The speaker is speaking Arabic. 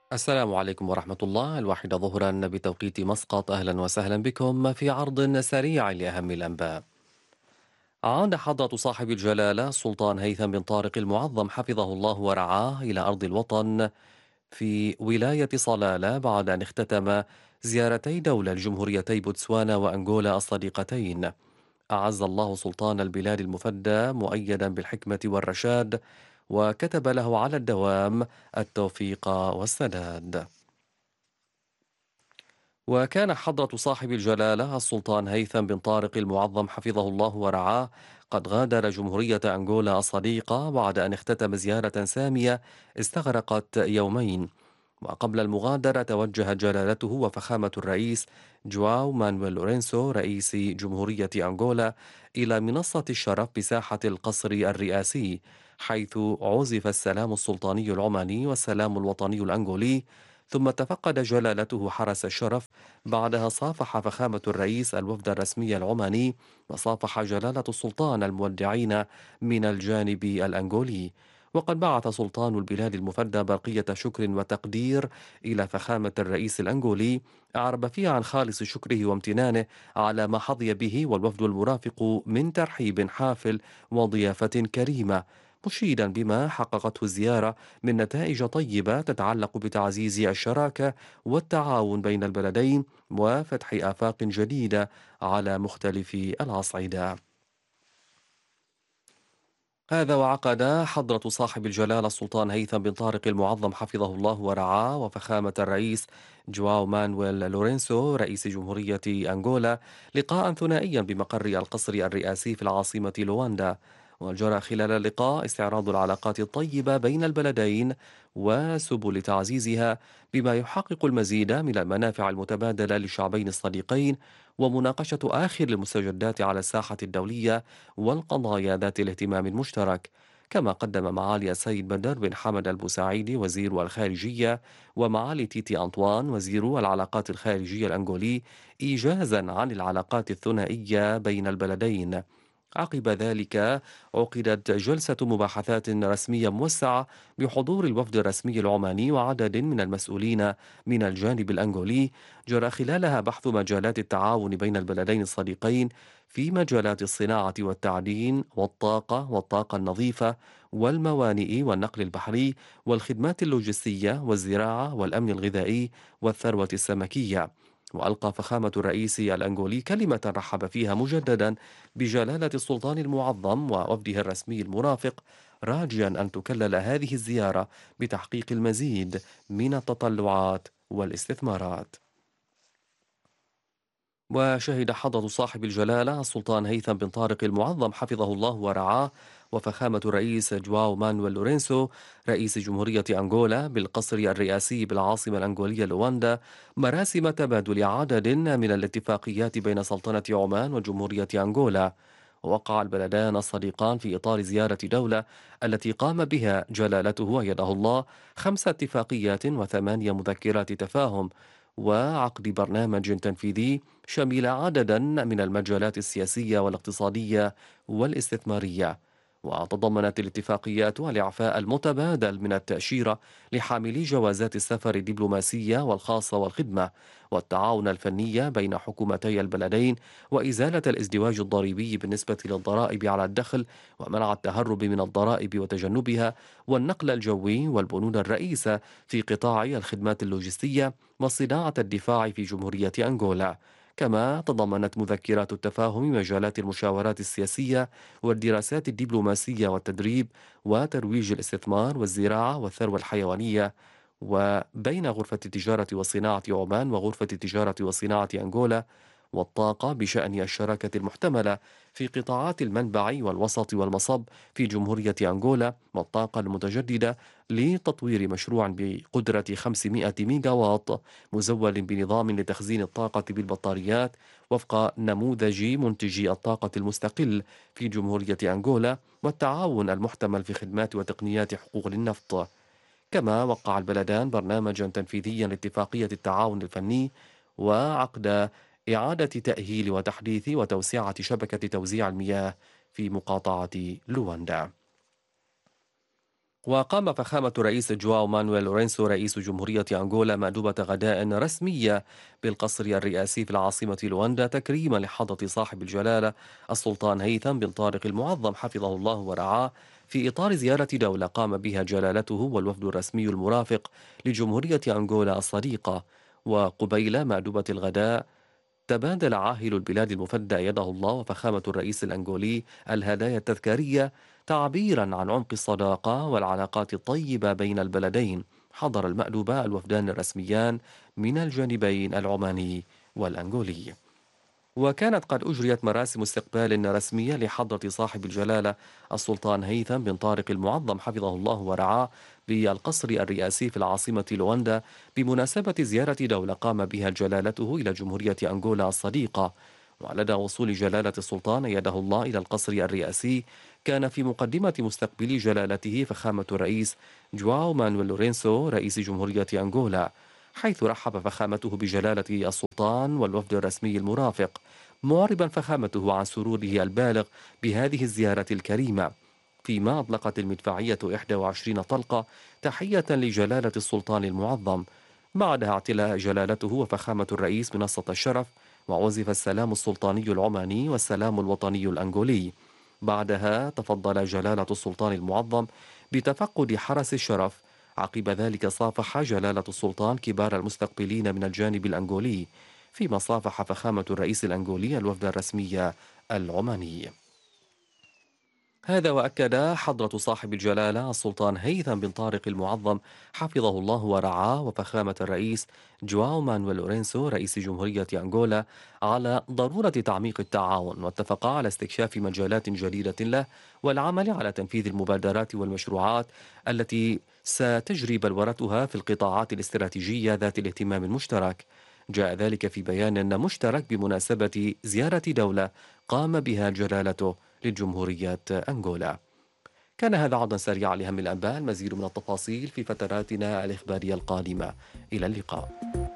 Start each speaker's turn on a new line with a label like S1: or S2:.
S1: السلام عليكم ورحمة الله. 1 ظهرا بتوقيت مسقط. أهلا وسهلا بكم في عرض سريع لأهم الأنباء. عاد حضرة صاحب الجلالة السلطان هيثم بن طارق المعظم حفظه الله ورعاه إلى أرض الوطن في ولاية صلالة بعد أن اختتم زيارتي دولة الجمهوريتي بوتسوانا وأنغولا الصديقتين. أعز الله سلطان البلاد المفدى مؤيدا بالحكمة والرشاد، وكتب له على الدوام التوفيق والسداد. وكان حضرة صاحب الجلالة السلطان هيثم بن طارق المعظم حفظه الله ورعاه قد غادر جمهورية أنغولا الصديقة بعد أن اختتم زيارة سامية استغرقت يومين. وقبل المغادرة توجه جلالته وفخامة الرئيس جواو مانويل لورينسو رئيس جمهورية أنغولا إلى منصة الشرف بساحة القصر الرئاسي، حيث عزف السلام السلطاني العماني والسلام الوطني الأنغولي. ثم تفقد جلالته حرس الشرف. بعدها صافح فخامة الرئيس الوفد الرسمي العماني، وصافح جلالة السلطان المودعين من الجانب الأنغولي. وقد بعث سلطان البلاد المفدى برقية شكر وتقدير إلى فخامة الرئيس الأنغولي، أعرب فيها عن خالص شكره وامتنانه على ما حظي به والوفد المرافق من ترحيب حافل وضيافة كريمة، مشيدا بما حققته الزيارة من نتائج طيبة تتعلق بتعزيز الشراكة والتعاون بين البلدين وفتح آفاق جديدة على مختلف الأصعدة. هذا وعقد حضرة صاحب الجلالة السلطان هيثم بن طارق المعظم حفظه الله ورعاه وفخامة الرئيس جواو مانويل لورينسو رئيس جمهورية أنغولا لقاء ثنائيا بمقر القصر الرئاسي في العاصمة لواندا. وجرى خلال اللقاء استعراض العلاقات الطيبة بين البلدين وسبل تعزيزها، بما يحقق المزيد من المنافع المتبادلة للشعبين الصديقين، ومناقشة آخر المستجدات على الساحة الدولية والقضايا ذات الاهتمام المشترك. كما قدم معالي السيد بدر بن حمد البوساعيدي وزير الخارجية ومعالي تيتي أنطوان وزير العلاقات الخارجية الأنغولي إيجازا عن العلاقات الثنائية بين البلدين. عقب ذلك عقدت جلسة مباحثات رسمية موسعة بحضور الوفد الرسمي العماني وعدد من المسؤولين من الجانب الأنغولي، جرى خلالها بحث مجالات التعاون بين البلدين الصديقين في مجالات الصناعة والتعدين والطاقة النظيفة والموانئ والنقل البحري والخدمات اللوجستية والزراعة والأمن الغذائي والثروة السمكية. وألقى فخامة الرئيس الأنغولي كلمة رحب فيها مجددا بجلالة السلطان المعظم ووفده الرسمي المرافق، راجيا أن تكلل هذه الزيارة بتحقيق المزيد من التطلعات والاستثمارات. وشهد حضرة صاحب الجلالة السلطان هيثم بن طارق المعظم حفظه الله ورعاه وفخامة الرئيس جواو مانويل لورينسو رئيس جمهورية أنغولا بالقصر الرئاسي بالعاصمة الأنغولية لواندا مراسم تبادل عدد من الاتفاقيات بين سلطنة عمان وجمهورية أنغولا. ووقع البلدان الصديقان في إطار زيارة دولة التي قام بها جلالته أيده الله 5 اتفاقيات و8 مذكرات تفاهم، وعقد برنامج تنفيذي شمل عددا من المجالات السياسية والاقتصادية والاستثمارية. وتضمنت الاتفاقيات الإعفاء المتبادل من التأشيرة لحاملي جوازات السفر الدبلوماسية والخاصة والخدمة، والتعاون الفني بين حكومتي البلدين، وإزالة الازدواج الضريبي بالنسبة للضرائب على الدخل، ومنع التهرب من الضرائب وتجنبها، والنقل الجوي والبنود الرئيسة في قطاع الخدمات اللوجستية وصناعة الدفاع في جمهورية أنغولا. كما تضمنت مذكرات التفاهم مجالات المشاورات السياسية والدراسات الدبلوماسية والتدريب وترويج الاستثمار والزراعة والثروة الحيوانية، وبين غرفة التجارة والصناعة عمان وغرفة التجارة والصناعة أنغولا، والطاقة بشأن الشراكة المحتملة في قطاعات المنبع والوسط والمصب في جمهورية أنغولا، والطاقة المتجددة لتطوير مشروع بقدرة 500 ميجا واط مزول بنظام لتخزين الطاقة بالبطاريات وفق نموذج منتجي الطاقة المستقل في جمهورية أنغولا، والتعاون المحتمل في خدمات وتقنيات حقوق النفط. كما وقع البلدان برنامجا تنفيذيا لاتفاقية التعاون الفني وعقد إعادة تأهيل وتحديث وتوسعة شبكة توزيع المياه في مقاطعة لواندا. وقام فخامة الرئيس جواو مانويل لورينسو رئيس جمهورية أنغولا مأدوبة غداء رسمية بالقصر الرئاسي في العاصمة لواندا تكريما لحضرة صاحب الجلالة السلطان هيثم بن طارق المعظم حفظه الله ورعاه، في إطار زيارة دولة قام بها جلالته والوفد الرسمي المرافق لجمهورية أنغولا الصديقة. وقبيل مأدوبة الغداء تبادل عاهل البلاد المفدى يده الله وفخامة الرئيس الأنغولي الهدايا التذكارية تعبيرا عن عمق الصداقة والعلاقات الطيبة بين البلدين. حضر المأدبة الوفدان الرسميان من الجانبين العماني والأنغولي. وكانت قد أجريت مراسم استقبال رسمية لحضرة صاحب الجلالة السلطان هيثم بن طارق المعظم حفظه الله ورعاه بالقصر الرئاسي في العاصمة لواندا بمناسبة زيارة دولة قام بها جلالته إلى جمهورية أنغولا الصديقة. ولدى وصول جلالة السلطان يده الله إلى القصر الرئاسي، كان في مقدمة مستقبل جلالته فخامة الرئيس جواو مانويل لورينسو رئيس جمهورية أنغولا، حيث رحب فخامته بجلالة السلطان والوفد الرسمي المرافق، معربا فخامته عن سروره البالغ بهذه الزيارة الكريمة. فيما أطلقت المدفعية 21 طلقة تحية لجلالة السلطان المعظم. بعدها اعتلى جلالته وفخامة الرئيس منصة الشرف، وعزف السلام السلطاني العماني والسلام الوطني الأنغولي. بعدها تفضل جلالة السلطان المعظم بتفقد حرس الشرف. عقب ذلك صافح جلالة السلطان كبار المستقبلين من الجانب الأنغولي، فيما صافح فخامة الرئيس الأنغولي الوفد الرسمي العماني. هذا وأكد حضرة صاحب الجلالة السلطان هيثم بن طارق المعظم حفظه الله ورعاه وفخامة الرئيس جواو مانويل لورينسو رئيس جمهورية أنغولا على ضرورة تعميق التعاون، واتفقا على استكشاف مجالات جديدة له والعمل على تنفيذ المبادرات والمشروعات التي ستجري بلورتها في القطاعات الاستراتيجية ذات الاهتمام المشترك. جاء ذلك في بيان مشترك بمناسبة زيارة دولة قام بها جلالته للجمهورية أنغولا. كان هذا عرضا سريعا لهم الأنباء، المزيد من التفاصيل في فتراتنا الإخبارية القادمة. إلى اللقاء.